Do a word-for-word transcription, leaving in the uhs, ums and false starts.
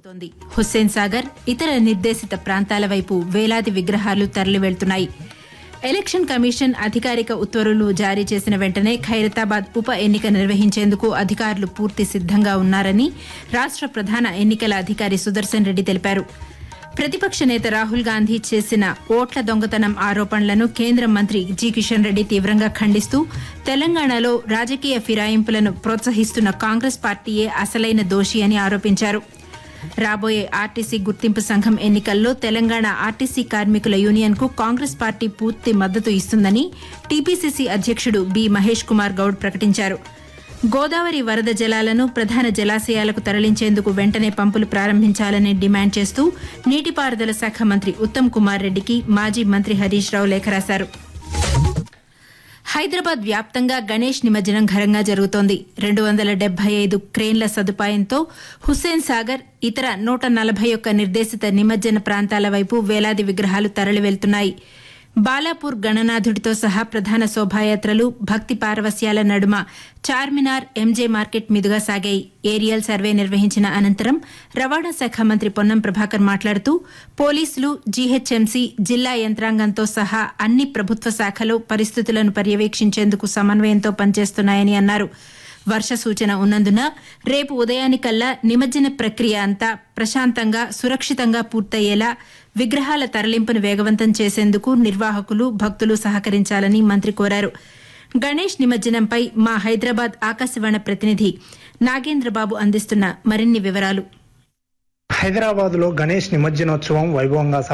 జరుగుతోంది. హుస్సేన్ సాగర్, ఇతర నిర్దేశిత ప్రాంతాల వైపు వేలాది విగ్రహాలు తరలి వెళ్తున్నాయి. ఎలక్షన్ కమిషన్ అధికారిక ఉత్తర్వులు జారీ చేసిన వెంటనే ఖైరతాబాద్ ఉప ఎన్నిక నిర్వహించేందుకు అధికారులు పూర్తి సిద్దంగా ఉన్నారని రాష్ట ప్రధాన ఎన్నికల అధికారి సుదర్శన్ రెడ్డి తెలిపారు. ప్రతిపక్ష నేత రాహుల్ గాంధీ చేసిన ఓట్ల దొంగతనం ఆరోపణలను కేంద్ర మంత్రి జి కిషన్ రెడ్డి తీవ్రంగా ఖండిస్తూ తెలంగాణలో రాజకీయ ఫిరాయింపులను ప్రోత్సహిస్తున్న కాంగ్రెస్ పార్టీయే అసలైన దోషి అని ఆరోపించారు. రాబోయే ఆర్టీసీ గుర్తింపు సంఘం ఎన్నికల్లో తెలంగాణ ఆర్టీసీ కార్మికుల యూనియన్కు కాంగ్రెస్ పార్టీ పూర్తి మద్దతు ఇస్తుందని టీపీసీసీ అధ్యక్షుడు బి మహేష్ కుమార్ గౌడ్ ప్రకటించారు. గోదావరి వరద జలాలను ప్రధాన జలాశయాలకు తరలించేందుకు వెంటనే పంపులు ప్రారంభించాలని డిమాండ్ చేస్తూ నీటిపారుదల శాఖ మంత్రి ఉత్తమ్ కుమార్ రెడ్డికి మాజీ మంత్రి హరీష్ రావు లేఖ రాశారు. హైదరాబాద్ వ్యాప్తంగా గణేష్ నిమజ్జనం ఘనంగా జరుగుతోంది. రెండు వందల డెబ్బై ఐదు క్రేన్ల సదుపాయంతో హుస్సేన్ సాగర్, ఇతర నూట నలభై ఒక్క నిర్దేశిత నిమజ్జన ప్రాంతాల వైపు వేలాది విగ్రహాలు తరలి వెళ్తున్నాయి. బాలాపూర్ గణనాథుడితో సహా ప్రధాన శోభాయాత్రలు భక్తి పారవస్యాల నడుమ చార్మినార్, ఎంజే మార్కెట్ మీదుగా సాగాయి. ఏరియల్ సర్వే నిర్వహించిన అనంతరం రవాణా శాఖ మంత్రి పొన్నం ప్రభాకర్ మాట్లాడుతూ పోలీసులు, జీహెచ్ఎంసీ, జిల్లా యంత్రాంగంతో సహా అన్ని ప్రభుత్వ శాఖలు పరిస్థితులను పర్యవేక్షించేందుకు సమన్వయంతో పనిచేస్తున్నాయని అన్నారు. వర్ష సూచన ఉన్నందున రేపు ఉదయానికల్లా నిమజ్జన ప్రక్రియ అంతా ప్రశాంతంగా, సురక్షితంగా పూర్తయ్యేలా విగ్రహాల తరలింపును వేగవంతం చేసేందుకు నిర్వాహకులు, భక్తులు సహకరించాలని మంత్రి కోరారు. గణేష్ నిమజ్జనంపై మా హైదరాబాద్ ఆకాశవాణి ప్రతినిధి నాగేంద్రబాబు అందిస్తున్న మరిన్ని వివరాలు. హైదరాబాద్ లో గణేష్ నిమజ్జనోత్సవం వైభవంగా